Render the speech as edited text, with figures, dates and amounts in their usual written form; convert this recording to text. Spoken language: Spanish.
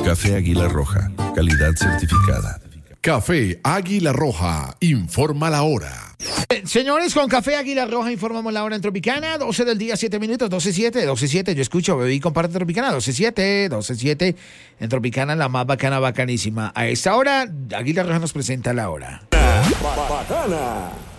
Café Águila Roja, calidad certificada. Café Águila Roja, informa la hora. Señores, con Café Águila Roja informamos la hora en Tropicana, 12 del día, 7 minutos, 12:07. Yo escucho, bebé y comparte Tropicana, 12:07. En Tropicana, la más bacanísima. A esta hora, Águila Roja nos presenta la hora. Bacana.